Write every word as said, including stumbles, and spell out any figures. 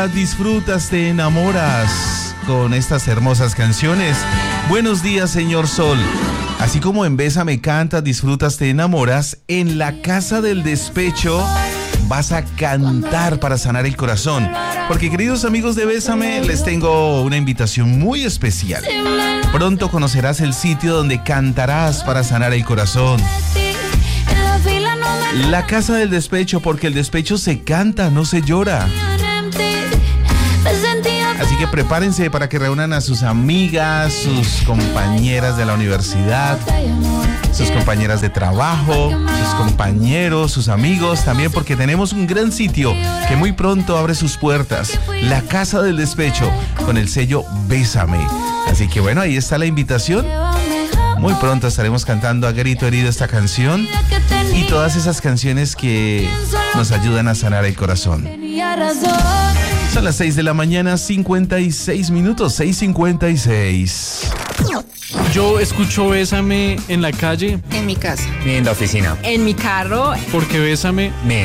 cantas, disfrutas, te enamoras con estas hermosas canciones. Buenos días, señor Sol. Así como en Bésame cantas, disfrutas, te enamoras, en la Casa del Despecho vas a cantar para sanar el corazón. Porque, queridos amigos de Bésame, les tengo una invitación muy especial. Pronto conocerás el sitio donde cantarás para sanar el corazón. La Casa del Despecho, porque el despecho se canta, no se llora. Así que prepárense para que reúnan a sus amigas, sus compañeras de la universidad, sus compañeras de trabajo, sus compañeros, sus amigos, también porque tenemos un gran sitio que muy pronto abre sus puertas, la Casa del Despecho, con el sello Bésame. Así que bueno, ahí está la invitación. Muy pronto estaremos cantando a grito herido esta canción y todas esas canciones que nos ayudan a sanar el corazón. Son las seis de la mañana, cincuenta y seis minutos, seis cincuenta y seis. Yo escucho Bésame en la calle. En mi casa. En la oficina. En mi carro. Porque Bésame Me